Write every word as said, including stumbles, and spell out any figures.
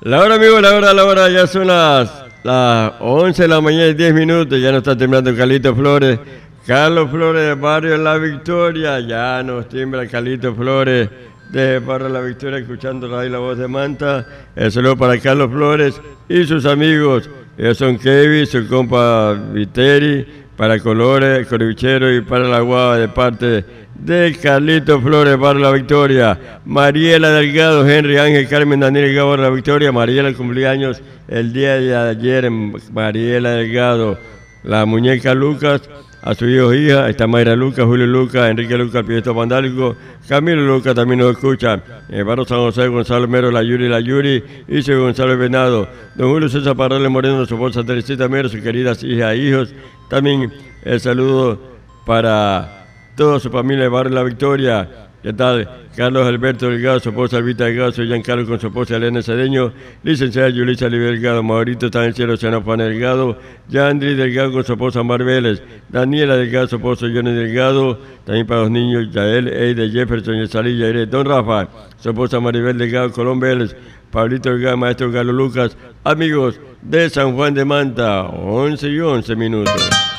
La hora, amigo, la hora, la hora, ya son las, las once de la mañana y diez minutos, ya nos está temblando Carlito Flores. Carlos Flores de Barrio La Victoria, ya nos tiembla Carlito Flores de Barrio La Victoria, escuchando ahí la voz de Manta. El saludo para Carlos Flores y sus amigos. Ellos son Kevin, su compa Viteri, para Colores, Coribichero y para la Guava de parte de Carlito Flores, Barrio La Victoria. Mariela Delgado, Henry Ángel, Carmen Daniel Gabo, La Victoria. Mariela cumpleaños el día de ayer. Mariela Delgado, la muñeca Lucas, a su hijo e hija, está Mayra Lucas, Julio Lucas, Enrique Lucas, Pieto Vandálico, Camilo Lucas también nos escucha, el barrio San José, Gonzalo Mero, la Yuri, la Yuri, y su Gonzalo Venado, don Julio César Parrales Moreno, su esposa Teresita Mero, sus queridas hijas e hijos, también el saludo para toda su familia de Barrio La Victoria. ¿Qué tal? Carlos Alberto Delgado, su esposa Albita Delgado, soy Giancarlo con su esposa Elena Cedeño, licenciada Yulisa Oliver Delgado, Maurito está en el cielo, Oceano Juan Delgado, Yandri Delgado con su esposa Marbeles, Daniela Delgado, su esposo Johnny Delgado, también para los niños Yael, Eide, Jefferson, Yesalí, Yaire, Don Rafa, su esposa Maribel Delgado, Colón Vélez, Pablito Delgado, maestro Galo Lucas, amigos de San Juan de Manta, once y once minutos.